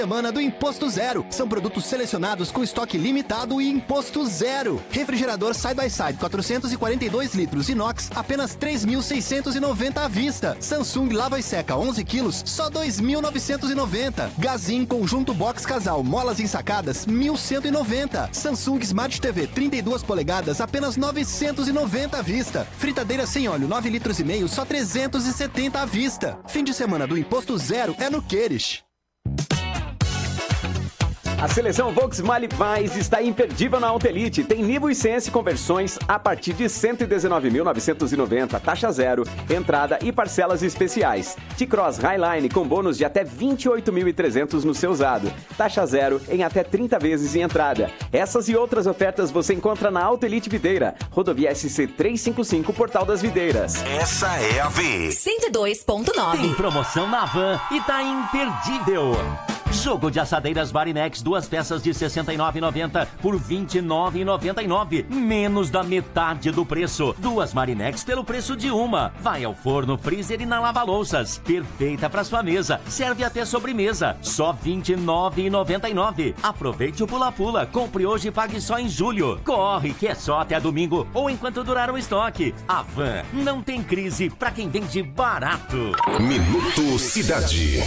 Semana do Imposto Zero. São produtos selecionados com estoque limitado e imposto zero. Refrigerador Side by Side 442 litros inox, apenas 3.690 à vista. Samsung Lava e Seca 11 quilos, só 2.990. Gazin Conjunto Box Casal molas ensacadas 1.190. Samsung Smart TV 32 polegadas, apenas 990 à vista. Fritadeira sem óleo 9 litros e meio, só 370 à vista. Fim de semana do Imposto Zero é no Queires. A seleção Volkswagen Mais está imperdível na Autelite. Tem Nivo e Sense conversões a partir de R$ 119.990, taxa zero, entrada e parcelas especiais. T-Cross Highline com bônus de até R$ 28.300 no seu usado. Taxa zero em até 30 vezes em entrada. Essas e outras ofertas você encontra na Autelite Videira, rodovia SC 355, Portal das Videiras. Essa é a V. 102.9. Tem promoção na Van e tá imperdível. Jogo de assadeiras Varinex, 2 peças de R$ 69,90 por R$ 29,99. Menos da metade do preço. 2 Marinex pelo preço de uma. Vai ao forno, freezer e na lava-louças. Perfeita para sua mesa. Serve até sobremesa. Só R$ 29,99. Aproveite o pula-pula. Compre hoje e pague só em julho. Corre, que é só até domingo ou enquanto durar o estoque. A Van não tem crise para quem vende barato. Minuto Cidade.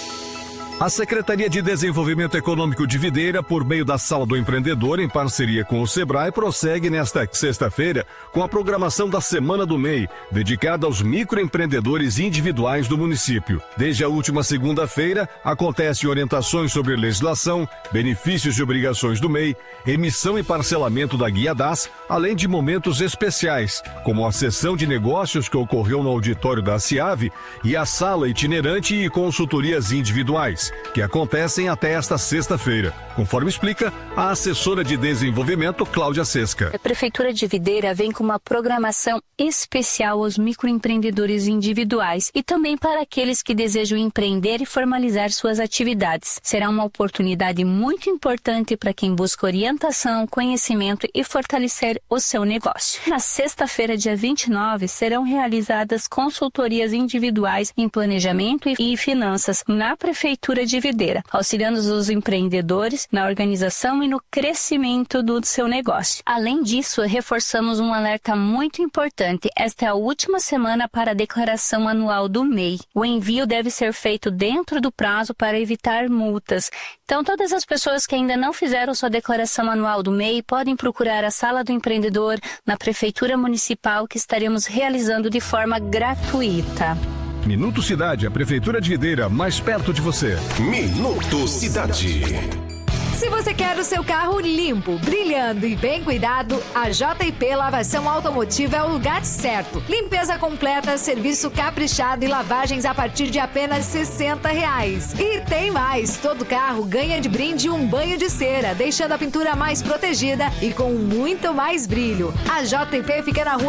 A Secretaria de Desenvolvimento Econômico de Videira, por meio da Sala do Empreendedor, em parceria com o Sebrae, prossegue nesta sexta-feira com a programação da Semana do MEI, dedicada aos microempreendedores individuais do município. Desde a última segunda-feira, acontecem orientações sobre legislação, benefícios e obrigações do MEI, emissão e parcelamento da Guia DAS, além de momentos especiais, como a sessão de negócios que ocorreu no auditório da CIAV e a sala itinerante e consultorias individuais, que acontecem até esta sexta-feira, conforme explica a assessora de desenvolvimento, Cláudia Sesca. A Prefeitura de Videira vem com uma programação especial aos microempreendedores individuais e também para aqueles que desejam empreender e formalizar suas atividades. Será uma oportunidade muito importante para quem busca orientação, conhecimento e fortalecer o seu negócio. Na sexta-feira, dia 29, serão realizadas consultorias individuais em planejamento e finanças na Prefeitura de Videira, auxiliando os empreendedores na organização e no crescimento do seu negócio. Além disso, reforçamos um alerta muito importante. Esta é a última semana para a declaração anual do MEI. O envio deve ser feito dentro do prazo para evitar multas. Então, todas as pessoas que ainda não fizeram sua declaração anual do MEI podem procurar a Sala do Empreendedor na Prefeitura Municipal, que estaremos realizando de forma gratuita. Minuto Cidade, a Prefeitura de Videira, mais perto de você. Minuto Cidade. Se você quer o seu carro limpo, brilhando e bem cuidado, a JP Lavação Automotiva é o lugar certo. Limpeza completa, serviço caprichado e lavagens a partir de apenas R$ 60. E tem mais, todo carro ganha de brinde um banho de cera, deixando a pintura mais protegida e com muito mais brilho. A JP fica na rua